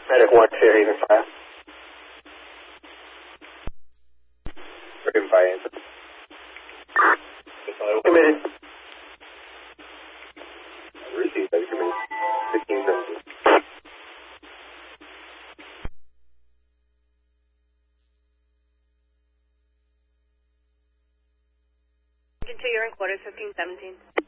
Medic 1 to Haven 5. Haven 5 answer. Committed. Received, committed. 1517. To your quarters, 1517.